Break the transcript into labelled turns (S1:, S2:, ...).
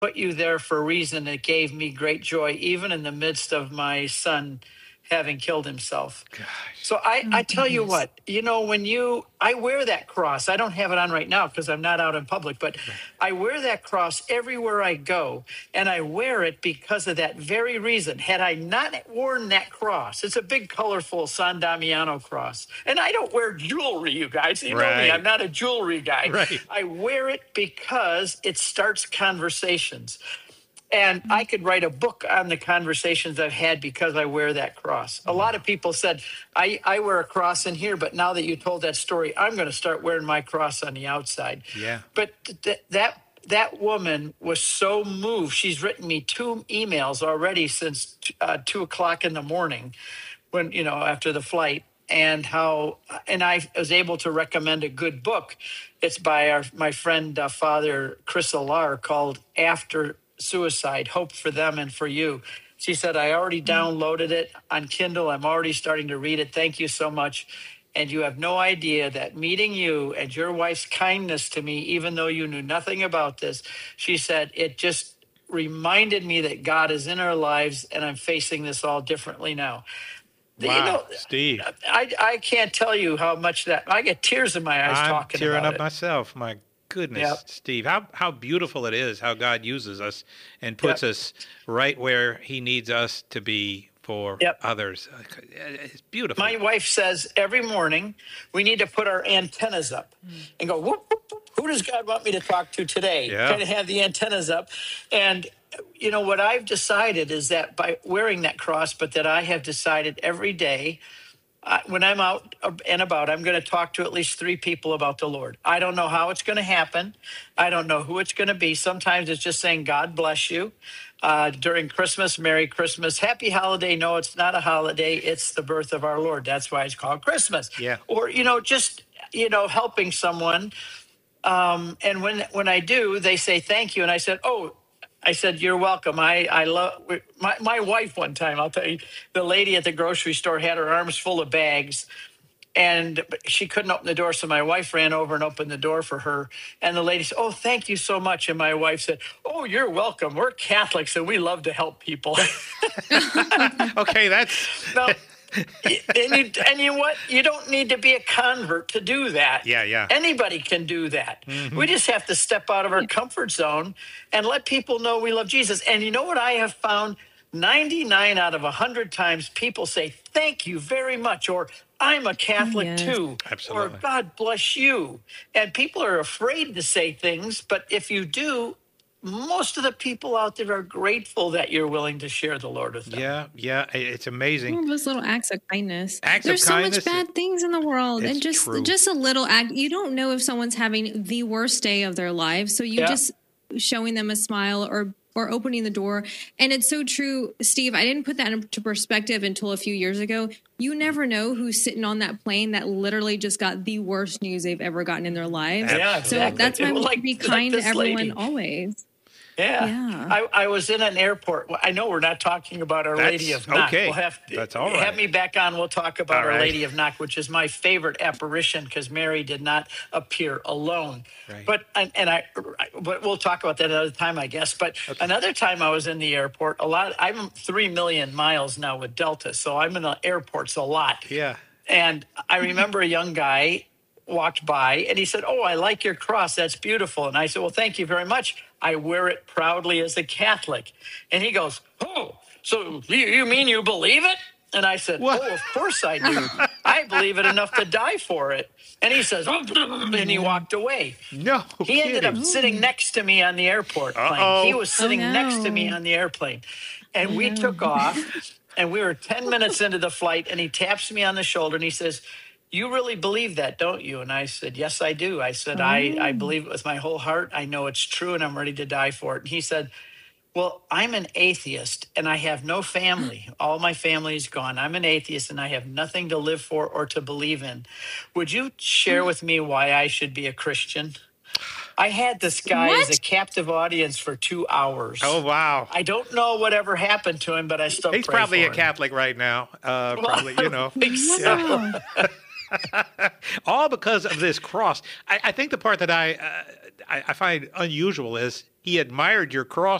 S1: put you there for a reason that gave me great joy, even in the midst of my son having killed himself.
S2: Gosh.
S1: So I tell you what, I wear that cross. I don't have it on right now because I'm not out in public, but I wear that cross everywhere I go. And I wear it because of that very reason. Had I not worn that cross, it's a big, colorful San Damiano cross. And I don't wear jewelry, you guys. You know me, I'm not a jewelry guy.
S2: Right.
S1: I wear it because it starts conversations. And I could write a book on the conversations I've had because I wear that cross. A lot of people said, I wear a cross in here, but now that you told that story, I'm going to start wearing my cross on the outside.
S2: Yeah.
S1: But that woman was so moved. She's written me 2 emails already since 2 o'clock in the morning when, after the flight. And I was able to recommend a good book. It's by my friend, Father Chris Alar, called After Suicide, Hope for Them and for You. She said, I already downloaded it on Kindle. I'm already starting to read it. Thank you so much. And you have no idea that meeting you and your wife's kindness to me, even though you knew nothing about this, she said, it just reminded me that God is in our lives and I'm facing this all differently now.
S2: Wow, Steve.
S1: I can't tell you how much that I get tears in my eyes talking about it.
S2: I'm tearing up myself. My goodness, Steve, how beautiful it is how God uses us and puts us right where he needs us to be for others. It's beautiful.
S1: My wife says every morning we need to put our antennas up and go, whoop, whoop, whoop. Who does God want me to talk to today? Kind of have the antennas up. And what I've decided is that by wearing that cross, but that I have decided every day when I'm out and about, I'm going to talk to at least 3 people about the Lord. I don't know how it's going to happen. I don't know who it's going to be. Sometimes it's just saying, God bless you. During Christmas, Merry Christmas, Happy Holiday. No, it's not a holiday. It's the birth of our Lord. That's why it's called Christmas.
S2: Yeah.
S1: Or, just, helping someone. And when I do, they say, thank you. And I said, you're welcome. I love my wife one time. I'll tell you, the lady at the grocery store had her arms full of bags and she couldn't open the door. So my wife ran over and opened the door for her. And the lady said, oh, thank you so much. And my wife said, oh, you're welcome. We're Catholics and we love to help people.
S2: Okay, that's...
S1: No. And you know what? You don't need to be a convert to do that.
S2: Yeah.
S1: Anybody can do that. Mm-hmm. We just have to step out of our comfort zone and let people know we love Jesus. And you know what I have found? 99 out of 100 times people say, thank you very much, or I'm a Catholic too,
S2: Absolutely.
S1: or God bless you. And people are afraid to say things, but if you do, most of the people out there are grateful that you're willing to share the Lord with them.
S2: Yeah. It's amazing.
S3: All those little acts of kindness.
S2: There's
S3: so much bad things in the world. And just a little act. You don't know if someone's having the worst day of their lives. So you just showing them a smile or opening the door. And it's so true, Steve. I didn't put that into perspective until a few years ago. You never know who's sitting on that plane that literally just got the worst news they've ever gotten in their lives.
S1: Yeah, exactly.
S3: So that's why we should be kind to everyone always.
S1: Yeah. I was in an airport. I know we're not talking about Our Lady of Knock.
S2: Okay.
S1: We'll
S2: That's all right.
S1: Have me back on. We'll talk about Our Lady of Knock, which is my favorite apparition because Mary did not appear alone.
S2: Right.
S1: But we'll talk about that another time, I guess. But another time I was in the airport, I'm 3 million miles now with Delta, so I'm in the airports a lot.
S2: Yeah.
S1: And I remember a young guy walked by and he said, oh, I like your cross. That's beautiful. And I said, well, thank you very much. I wear it proudly as a Catholic. And he goes, oh, so you mean you believe it? And I said, what? Oh, of course I do. I believe it enough to die for it. And he says, oh, and he walked away.
S2: No,
S1: he ended up sitting next to me on the airport plane. He was sitting next to me on the airplane. And we took off and we were 10 minutes into the flight and he taps me on the shoulder and he says, you really believe that, don't you? And I said, yes, I do. I said, I believe it with my whole heart. I know it's true, and I'm ready to die for it. And he said, well, I'm an atheist, and I have no family. All my family is gone. I'm an atheist, and I have nothing to live for or to believe in. Would you share with me why I should be a Christian? I had this guy as a captive audience for 2 hours.
S2: Oh, wow.
S1: I don't know whatever happened to him, but I still
S2: He's
S1: pray
S2: probably
S1: for him.
S2: a Catholic right now. Probably, you know.
S1: So.
S2: All because of this cross. I think the part that I find unusual is he admired your cross